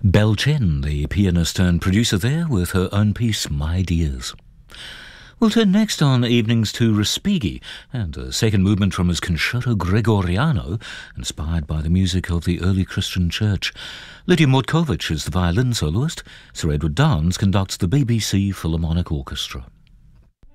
Belle Chen, the pianist and producer there, with her own piece, My Dears. We'll turn next on evenings to Respighi, and a second movement from his Concerto Gregoriano, inspired by the music of the early Christian church. Lydia Mordkovich is the violin soloist. Sir Edward Downes conducts the BBC Philharmonic Orchestra.